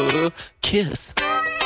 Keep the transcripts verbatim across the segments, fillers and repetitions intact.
Kiss.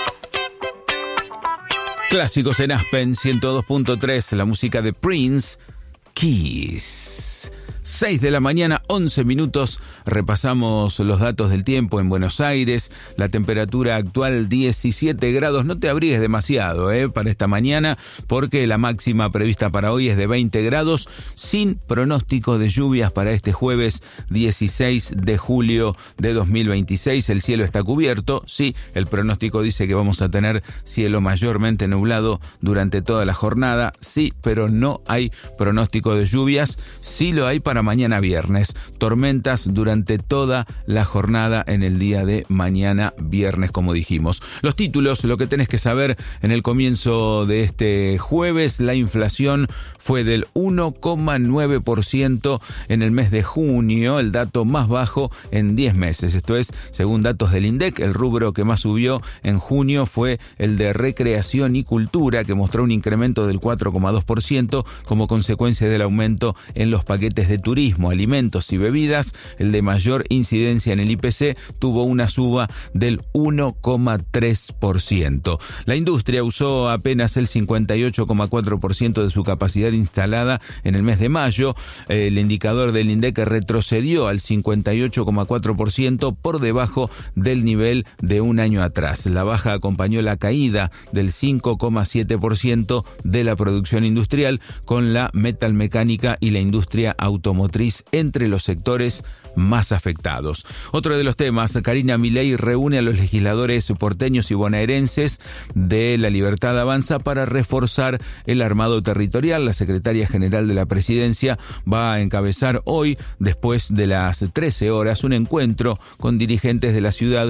Clásicos en Aspen ciento dos punto tres, la música de Prince, Kiss. seis de la mañana, once minutos, repasamos los datos del tiempo en Buenos Aires, la temperatura actual diecisiete grados, no te abrigues demasiado eh, para esta mañana, porque la máxima prevista para hoy es de veinte grados, sin pronóstico de lluvias para este jueves dieciséis de julio de dos mil veintiséis, el cielo está cubierto, sí, el pronóstico dice que vamos a tener cielo mayormente nublado durante toda la jornada, sí, pero no hay pronóstico de lluvias, sí lo hay para mañana viernes, tormentas durante toda la jornada en el día de mañana viernes, como dijimos. Los títulos, lo que tenés que saber en el comienzo de este jueves, la inflación fue del uno coma nueve por ciento en el mes de junio, el dato más bajo en diez meses. Esto es, según datos del INDEC, el rubro que más subió en junio fue el de recreación y cultura, que mostró un incremento del cuatro coma dos por ciento como consecuencia del aumento en los paquetes de turismo, alimentos y bebidas. El de mayor incidencia en el I P C tuvo una suba del uno coma tres por ciento. La industria usó apenas el cincuenta y ocho coma cuatro por ciento de su capacidad instalada en el mes de mayo. El indicador del INDEC retrocedió al cincuenta y ocho coma cuatro por ciento, por debajo del nivel de un año atrás. La baja acompañó la caída del cinco coma siete por ciento de la producción industrial, con la metalmecánica y la industria automotriz entre los sectores más afectados. Otro de los temas, Karina Milei reúne a los legisladores porteños y bonaerenses de La Libertad Avanza para reforzar el armado territorial. La secretaria general de la presidencia va a encabezar hoy, después de las trece horas, un encuentro con dirigentes de la ciudad